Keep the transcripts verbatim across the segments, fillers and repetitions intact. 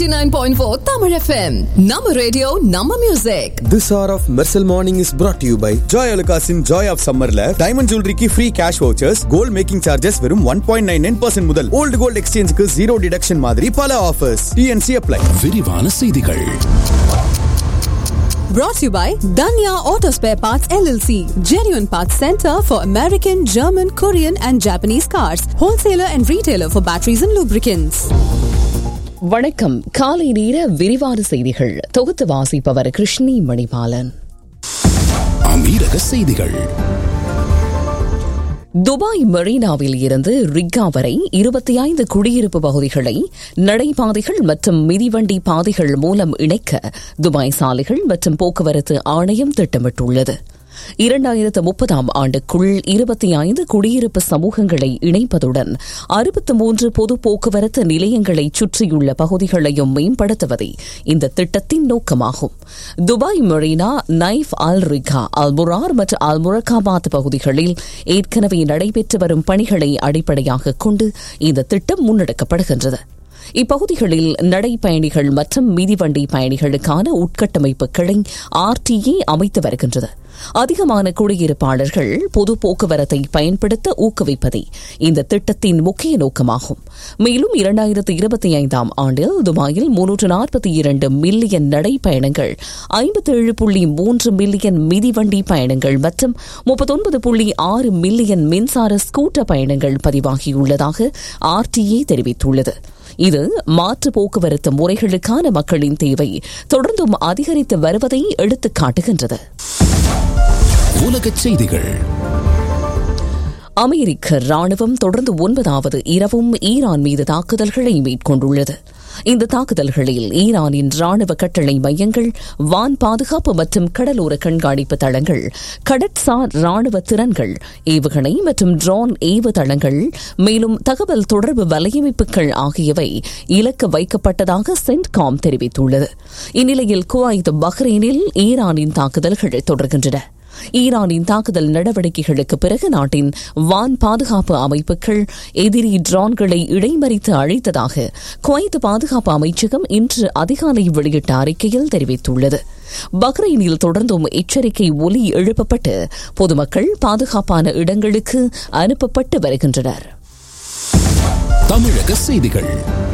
eighty-nine point four Tamil F M. Nama radio, Nama music. This hour of Mercel Morning is brought to you by Joy Alucas in Joy of Summerல diamond jewelry ki free cash vouchers, gold making charges வெறும் one point nine nine percent முதல், old gold exchange க்கு zero deduction மாதிரி பல offers. T N C apply. விரிவான செய்திகள். Brought to you by Danya Auto Spare Parts L L C, genuine parts center for American, German, Korean and Japanese cars, wholesaler and retailer for batteries and lubricants. வணக்கம். காலை நேர விரிவான செய்திகள் தொகுத்து வாசிப்பவர் கிருஷ்ணி மணிபாலன். அமீரக செய்திகள். துபாய் மெரினாவில் இருந்து ரிக்கா வரை இருபத்தி ஐந்து குடியிருப்பு பகுதிகளை நடைபாதைகள் மற்றும் மிதிவண்டி பாதைகள் மூலம் இணைக்க துபாய் சாலைகள் மற்றும் போக்குவரத்து ஆணையம் திட்டமிட்டுள்ளது. இரண்டாயிரத்து முப்பதாம் ஆண்டுக்குள் இருபத்தி ஐந்து குடியிருப்பு சமூகங்களை இணைப்பதுடன் அறுபத்தி மூன்று பொது போக்குவரத்து நிலையங்களை சுற்றியுள்ள பகுதிகளையும் மேம்படுத்துவதே இந்த திட்டத்தின் நோக்கமாகும். துபாய் மெரினா, நைஃப் அல் ரிகா, அல்முரார் மற்றும் அல்முரகாபாத் பகுதிகளில் ஏற்கனவே நடைபெற்று வரும் பணிகளை அடிப்படையாக கொண்டு இந்த திட்டம் முன்னெடுக்கப்படுகின்றது. இப்பகுதிகளில் நடைப்பயணிகள் மற்றும் மிதிவண்டி பயணிகளுக்கான உட்கட்டமைப்புகளை ஆர் டி ஏ அமைத்து வருகின்றது. அதிகமான குடியிருப்பாளர்கள் பொது போக்குவரத்தை பயன்படுத்த ஊக்குவிப்பதே இந்த திட்டத்தின் முக்கிய நோக்கமாகும். மேலும் இரண்டாயிரத்து இருபத்தி ஐந்தாம் ஆண்டில் துபாயில் முன்னூற்று நாற்பத்தி இரண்டு மில்லியன் நடைப்பயணங்கள், ஐம்பத்தி ஏழு புள்ளி மூன்று மில்லியன் மிதிவண்டி பயணங்கள் மற்றும் முப்பத்தொன்பது புள்ளி ஆறு மில்லியன் மின்சார ஸ்கூட்டர் பயணங்கள் பதிவாகியுள்ளதாக ஆர் டி ஏ தெரிவித்துள்ளது. இது மாற்று போக்குவரத்து முறைகளுக்கான மக்களின் தேவை தொடர்ந்தும் அதிகரித்து வருவதை எடுத்துக் காட்டுகின்றது. உலகச் செய்திகள். அமெரிக்க ராணுவம் தொடர்ந்து ஒன்பதாவது இரவும் ஈரான் மீது தாக்குதல்களை மேற்கொண்டுள்ளது. இந்த தாக்குதல்களில் ஈரானின் ராணுவ கட்டளை மையங்கள், வான் பாதுகாப்பு மற்றும் கடலோர கண்காணிப்பு தளங்கள், கடற்சார் ராணுவ திறன்கள், ஏவுகணை மற்றும் ட்ரோன் ஏவு தளங்கள், மேலும் தகவல் தொடர்பு வலையமைப்புகள் ஆகியவை இலக்கு வைக்கப்பட்டதாக சென்ட்காம் தெரிவித்துள்ளது. இந்நிலையில் குவைத், பஹ்ரைனில் ஈரானின் தாக்குதல்கள் தொடர்கின்றன. ஈரானின் தாக்குதல் நடவடிக்கைகளுக்கு பிறகு நாட்டின் வான் பாதுகாப்பு அமைப்புகள் எதிரி ட்ரோன்களை இடைமறித்து அழித்ததாக குவைத் பாதுகாப்பு அமைச்சகம் இன்று அதிகாலை வெளியிட்ட அறிக்கையில் தெரிவித்துள்ளது. பஹ்ரைனில் தொடர்ந்தும் எச்சரிக்கை ஒலி எழுப்பப்பட்டு பொதுமக்கள் பாதுகாப்பான இடங்களுக்கு அனுப்பப்பட்டு வருகின்றனர். தமிழக செய்திகள்.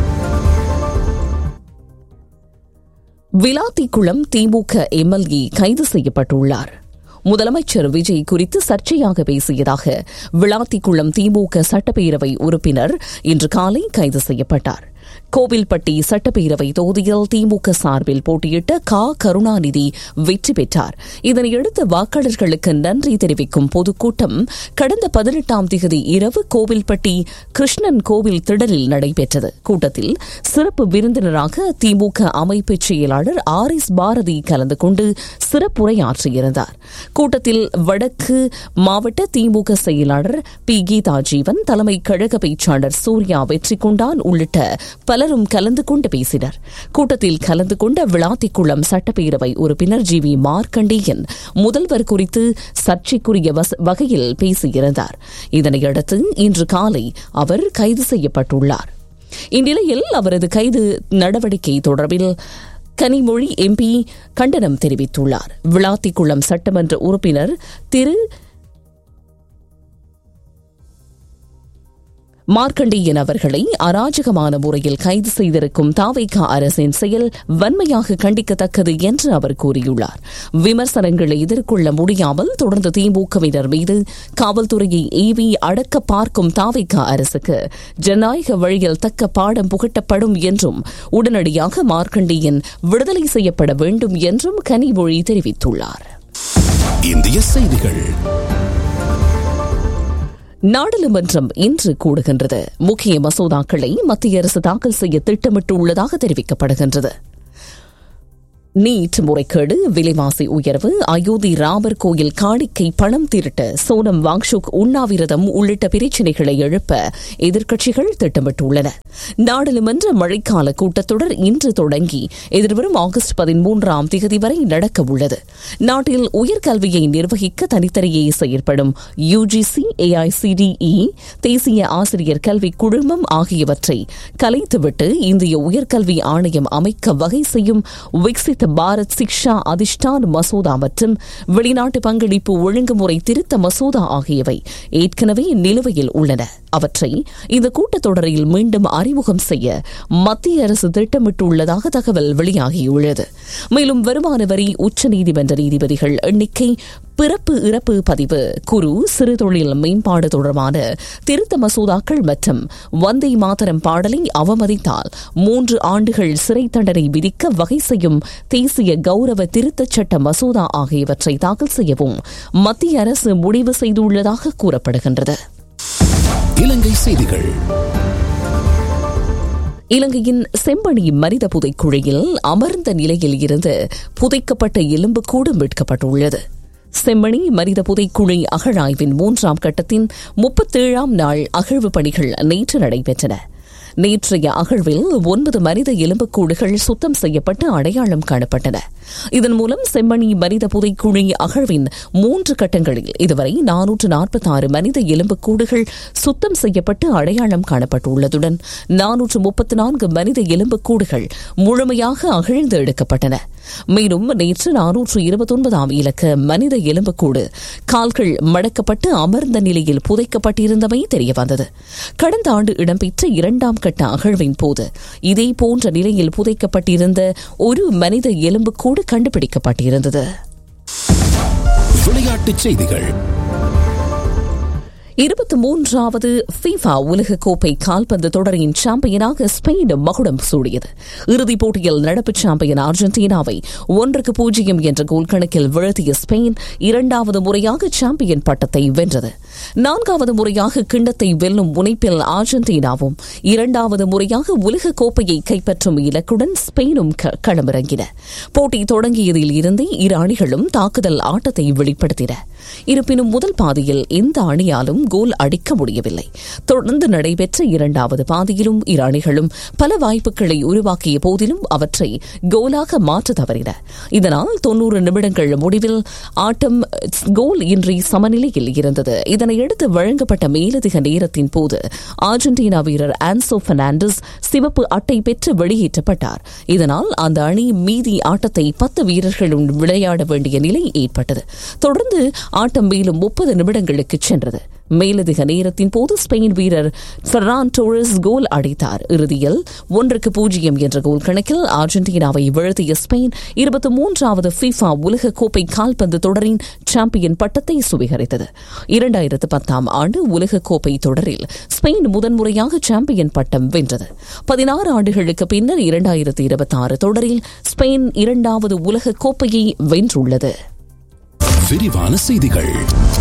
விளாத்திக்குளம் திமுக எம் எல் ஏ கைது செய்யப்பட்டுள்ளார். முதலமைச்சர் விஜய் குறித்து சர்ச்சையாக பேசியதாக விளாத்திக்குளம் திமுக சட்டப்பேரவை உறுப்பினர் இன்று காலை கைது செய்யப்பட்டார். கோவில்பட்டி சட்டப்பேரவை தொகுதியில் திமுக சார்பில் போட்டியிட்ட கா கருணாநிதி வெற்றி பெற்றார். இதனையடுத்து வாக்காளர்களுக்கு நன்றி தெரிவிக்கும் பொதுக்கூட்டம் கடந்த பதினெட்டாம் தேதி இரவு கோவில்பட்டி கிருஷ்ணன் கோவில் திடலில் நடைபெற்றது. கூட்டத்தில் சிறப்பு விருந்தினராக திமுக அமைப்பு செயலாளர் ஆர் எஸ் பாரதி கலந்து கொண்டு சிறப்புரையாற்றியிருந்தார். கூட்டத்தில் வடக்கு மாவட்ட திமுக செயலாளர் பி கீதா ஜீவன், தலைமை கழக பேச்சாளர் சூர்யா வெற்றி கொண்டான் உள்ளிட்ட பலரும் கலந்து கொண்டு பேசினர். கூட்டத்தில் கலந்து கொண்ட விளாத்திக்குளம் சட்டப்பேரவை உறுப்பினர் ஜி வி மார்க்கண்டேயன் முதல்வர் குறித்து சர்ச்சைக்குரிய வகையில் பேசியிருந்தார். இதனையடுத்து இன்று காலை அவர் கைது செய்யப்பட்டுள்ளார். இந்நிலையில் அவரது கைது நடவடிக்கை தொடர்பில் கனிமொழி எம்பி கண்டனம் தெரிவித்துள்ளார். விளாத்திக்குளம் சட்டமன்ற உறுப்பினர் திரு மார்க்கண்டேயன் அவர்களை அராஜகமான முறையில் கைது செய்திருக்கும் தாவேகா அரசின் செயல் வன்மையாக கண்டிக்கத்தக்கது என்று அவர் கூறியுள்ளார். விமர்சனங்களை எதிர்கொள்ள முடியாமல் தொடர்ந்து திமுகவினர் மீது காவல்துறையை ஏவி அடக்க பார்க்கும் தாவேகா அரசுக்கு ஜனநாயக வழியில் தக்க பாடம் புகட்டப்படும் என்றும் உடனடியாக மார்க்கண்டேயன் விடுதலை செய்யப்பட வேண்டும் என்றும் கனிமொழி தெரிவித்துள்ளார். இந்திய செய்திகள். நாடாளுமன்றம் இன்று கூடுகின்றது. முக்கிய மசோதாக்களை மத்திய அரசு தாக்கல் செய்ய திட்டமிட்டுள்ளதாக தெரிவிக்கப்படுகின்றது. நீட் முறைகேடு, விலைவாசி உயர்வு, அயோத்தி ராமர் கோயில் காணிக்கை பணம் திருட்டு, சோனம் வாங்ஷுக் உண்ணாவிரதம் உள்ளிட்ட பிரச்சினைகளை எழுப்ப எதிர்க்கட்சிகள் திட்டமிட்டுள்ளன. நாடாளுமன்ற மழைக்கால கூட்டத்தொடர் இன்று தொடங்கி எதிர்வரும் ஆகஸ்ட் பதிமூன்றாம் தேதி வரை நடக்க உள்ளது. நாட்டில் உயர்கல்வியை நிர்வகிக்க தனித்தனியே செயற்படும் யுஜிசி, ஏஐசிடிஇ, தேசிய ஆசிரியர் கல்வி குழுமம் ஆகியவற்றை கலைத்துவிட்டு இந்திய உயர்கல்வி ஆணையம் அமைக்க வகை செய்யும் விக்சித் பாரத் சிக்ஷா அதிஷ்டான் மசோதா மற்றும் வெளிநாட்டு பங்களிப்பு ஒழுங்குமுறை திருத்த மசோதா ஆகியவை ஏற்கனவே நிலுவையில் உள்ளன. அவற்றை இந்த கூட்டத்தொடரில் மீண்டும் அறிமுகம் செய்ய மத்திய அரசு திட்டமிட்டுள்ளதாக தகவல் வெளியாகியுள்ளது. மேலும் வருமான வரி, உச்சநீதிமன்ற நீதிபதிகள் எண்ணிக்கை, பிறப்பு இறப்பு பதிவு, குறு சிறு தொழில் மேம்பாடு தொடர்பான திருத்த மசோதாக்கள் மற்றும் வந்தே மாதரம் பாடலை அவமதித்தால் மூன்று ஆண்டுகள் சிறை தண்டனை விதிக்க வகை செய்யும் தேசிய கௌரவ திருத்தச் சட்ட மசோதா ஆகியவற்றை தாக்கல் செய்யவும் மத்திய அரசு முடிவு செய்துள்ளதாக கூறப்படுகின்றது. இலங்கை செய்திகள். இலங்கையின் செம்பனி மனித புதைக்குழியில் அமர்ந்த நிலையில் இருந்து புதைக்கப்பட்ட எலும்புக்கூடு மீட்கப்பட்டுள்ளது. செம்மணி மனித புதைக்குழி அகழாய்வின் மூன்றாம் கட்டத்தின் முப்பத்தேழாம் நாள் அகழ்வு பணிகள் நேற்று நடைபெற்றன. நேற்றைய அகழ்வில் ஒன்பது மனித எலும்புக்கூடுகள் சுத்தம் செய்யப்பட்டு அடையாளம் காணப்பட்டன. இதன் மூலம் செம்மணி மனித புதைக்குழி அகழ்வின் மூன்று கட்டங்களில் இதுவரை நானூற்று நாற்பத்தி ஆறு மனித எலும்புக்கூடுகள் சுத்தம் செய்யப்பட்டு அடையாளம் காணப்பட்டுள்ளதுடன் நானூற்று முப்பத்தி நான்கு மனித எலும்புக்கூடுகள் முழுமையாக அகழ்ந்து எடுக்கப்பட்டன. மேலும் நேற்று நானூற்று இருபத்தி ஒன்பதாம் இலக்க மனித எலும்புக்கூடு கால்கள் மடக்கப்பட்டு அமர்ந்த நிலையில் புதைக்கப்பட்டிருந்தமை தெரியவந்தது. கடந்த ஆண்டு இடம்பெற்ற இரண்டாம் கட்ட அகழ்வின் போது இதே போன்ற நிலையில் புதைக்கப்பட்டிருந்த ஒரு மனித எலும்புக்கூடு கண்டுபிடிக்கப்பட்டிருந்தது. விளையாட்டுச் செய்திகள். இருபத்தி மூன்றாவது ஃபீஃபா உலகக்கோப்பை கால்பந்து தொடரின் சாம்பியனாக ஸ்பெயின் மகுடம் சூடியது. இறுதிப் போட்டியில் நடப்பு சாம்பியன் அர்ஜென்டினாவை ஒன்றுக்கு பூஜ்ஜியம் என்ற கோல் கணக்கில் வீழ்த்திய ஸ்பெயின் இரண்டாவது முறையாக சாம்பியன் பட்டத்தை வென்றது. நான்காவது முறையாக கிண்ணத்தை வெல்லும் முனைப்பில் அர்ஜென்டினாவும் இரண்டாவது முறையாக உலகக்கோப்பையை கைப்பற்றும் இலக்குடன் ஸ்பெயினும் களமிறங்கின. போட்டி தொடங்கியதில் இருந்தே இரு அணிகளும் தாக்குதல் ஆட்டத்தை வெளிப்படுத்தின. இருப்பினும் முதல் பாதியில் எந்த அணியாலும் கோல் அடிக்க முடியவில்லை. தொடர்ந்து நடைபெற்ற இரண்டாவது பாதியிலும் இரு அணிகளும் பல வாய்ப்புகளை உருவாக்கிய போதிலும் அவற்றை கோலாக மாற்ற தவறின. இதனால் தொன்னூறு நிமிடங்கள் முடிவில் ஆட்டம் கோல் இன்றி சமநிலையில் இருந்தது. இதனையடுத்து வழங்கப்பட்ட மேலதிக நேரத்தின் போது அர்ஜென்டினா வீரர் ஆன்சோ பெர்னாண்டஸ் சிவப்பு அட்டை பெற்று வெளியேற்றப்பட்டார். இதனால் அந்த அணி மீதி ஆட்டத்தை பத்து வீரர்களும் விளையாட வேண்டிய நிலை ஏற்பட்டது. தொடர்ந்து ஆட்டம் மேலும் முப்பது நிமிடங்களுக்கு சென்றது. மேலதிக நேரத்தின் போது ஸ்பெயின் வீரர் ஃபெர்ரான் டோரஸ் கோல் அடித்தார். இறுதியில் ஒன்றுக்கு பூஜ்ஜியம் என்ற கோல் கணக்கில் அர்ஜென்டினாவை வீழ்த்திய ஸ்பெயின் இருபத்தி மூன்றாவது ஃபீஃபா உலகக்கோப்பை கால்பந்து தொடரின் சாம்பியன் பட்டத்தை சுவீகரித்தது. இரண்டாயிரத்து பத்தாம் ஆண்டு உலகக்கோப்பை தொடரில் ஸ்பெயின் முதன்முறையாக சாம்பியன் பட்டம் வென்றது. பதினாறு ஆண்டுகளுக்கு பின்னர் இரண்டாயிரத்து இருபத்தி ஆறு தொடரில் ஸ்பெயின் இரண்டாவது உலகக்கோப்பையை வென்றுள்ளது. விரிவான செய்திகள்.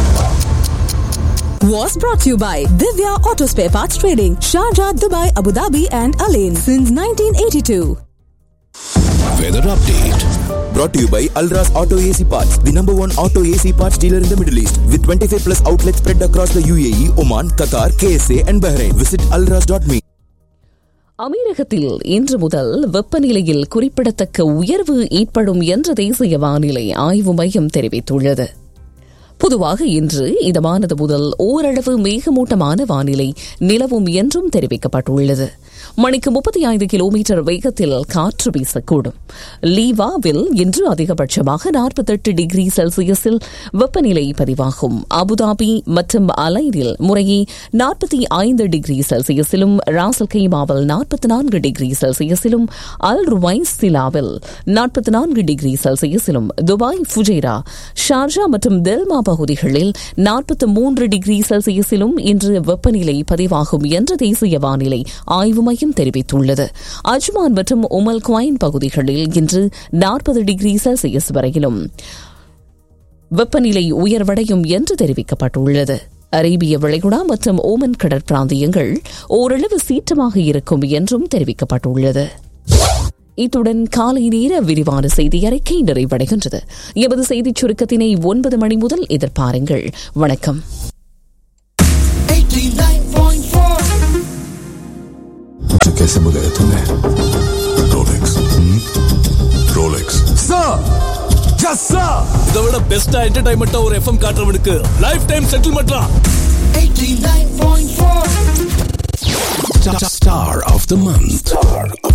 Was brought to you by Divya Auto Spare Parts Trading, Sharjah, Dubai, Abu Dhabi and Alain since nineteen eighty-two. Weather update. Brought to you by Alras Auto A C Parts, the number one auto A C parts dealer in the Middle East, with twenty-five plus outlets spread across the U A E, Oman, Qatar, K S A and Bahrain. Visit alras dot me. அமீரகத்தில் இன்று முதல் வெப்பநிலையில் குறிப்பிடத்தக்க உயர்வு ஏற்படும் என்று தேசிய வானிலை ஆய்வு மையம் தெரிவித்துள்ளது. பொதுவாக இன்று இதமானது முதல் ஓரளவு மேகமூட்டமான வானிலை நிலவும் என்றும் தெரிவிக்கப்பட்டுள்ளது. மணிக்கு முப்பத்தி ஐந்து கிலோமீட்டர் வேகத்தில் காற்று வீசக்கூடும். லீவாவில் இன்று அதிகபட்சமாக நாற்பத்தெட்டு டிகிரி செல்சியஸில் வெப்பநிலை பதிவாகும். அபுதாபி மற்றும் அலைனில் முறையே நாற்பத்தி ஐந்து டிகிரி செல்சியஸிலும், ராசல் கைமாவில் நாற்பத்தி நான்கு டிகிரி செல்சியஸிலும், அல் ருவைசிலாவில் நாற்பத்தி நான்கு டிகிரி செல்சியஸிலும், துபாய், ஃபுஜைரா, ஷார்ஜா மற்றும் தெல்மா பகுதிகளில் நாற்பத்தி மூன்று டிகிரி செல்சியஸிலும் இன்று வெப்பநிலை பதிவாகும் என்று தேசிய வானிலை ஆய்வு மையம் தெரிவித்துள்ளது. அஜ்மான் மற்றும் உமல் குவைன் பகுதிகளில் இன்று நாற்பது டிகிரி செல்சியஸ் வரையிலும் வெப்பநிலை உயர்வடையும் என்று தெரிவிக்கப்பட்டுள்ளது. அரேபிய வளைகுடா மற்றும் ஓமன் கடற்பிராந்தியங்கள் ஓரளவு சீற்றமாக இருக்கும் என்றும் தெரிவிக்கப்பட்டுள்ளது. இத்துடன் காலை நேர விரிவான செய்தி அறிக்கை நிறைவடைகின்றது. எமது செய்திச் சுருக்கத்தினை ஒன்பது மணி முதல் எதிர்பாருங்கள். வணக்கம். कैसे बुलाया तुमने? Rolex Rolex Yes sir. இதை விட பெஸ்டா என்டர்டைன்மெண்டா ஒரு FM காட்டுறவனுக்கு life time செட்டில்மெண்ட்லாம் Star of the month. Star of